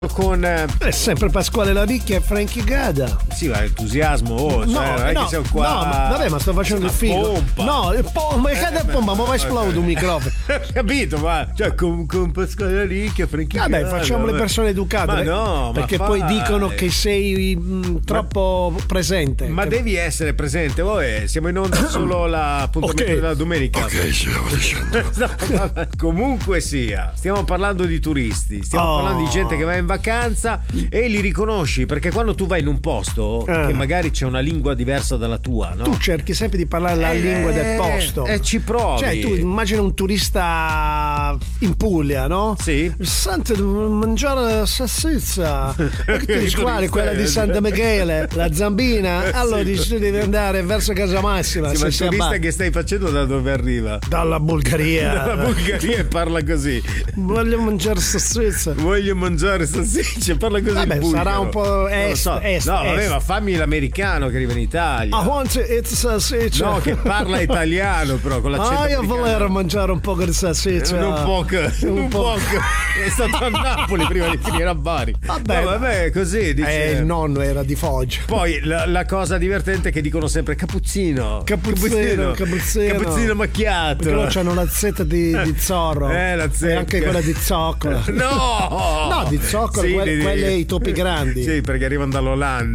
con è sempre Pasquale Laricchia e Frankie Gada. sì, ma entusiasmo, non è che siamo qua. No, vabbè, ma sto facendo il figo. Pompa. No, ma cade pompa, ma va esplode un microfono. Capito, ma cioè con Pasquale Laricchia e Frankie Vabbè, Gada, facciamo le persone educate. Ma no, perché ma poi dicono che sei troppo presente. Ma devi essere presente. Siamo in onda solo l'appuntamento della domenica. Ok, stiamo dicendo. Comunque sia, stiamo parlando di turisti, stiamo parlando di gente che va in vacanza e li riconosci, perché quando tu vai in un posto che magari c'è una lingua diversa dalla tua, no? Tu cerchi sempre di parlare la lingua del posto e ci provi. Cioè, tu immagina un turista in Puglia, no? Sì. Senti, devo mangiare salsiccia. E che tu dici, quale? Quella di Santa Michele, la Zambina? Allora dici, tu devi andare verso Casa Massima. Sì, ma il turista che stai facendo da dove arriva? Dalla Bulgaria. Dalla Bulgaria e parla così. Voglio mangiare salsiccia. Voglio mangiare salsiccia, parla così. Vabbè, sarà un po' est. No, vabbè, ma fammi l'americano che arriva in Italia. I want to eat salsiccia. No, che parla italiano però con l'accento io americano. volevo mangiare un po' di salsiccia. Un po'. È stato a Napoli prima di finire a Bari. Vabbè, così dice. Il nonno era di Foggia. Poi la cosa divertente è che dicono sempre cappuccino macchiato. Perché loro c'hanno la zetta di Zorro. La zecca. E anche quella di zoccola. No, di zoccola, sì, quelle i topi grandi. Sì, perché arrivano dall'Olanda.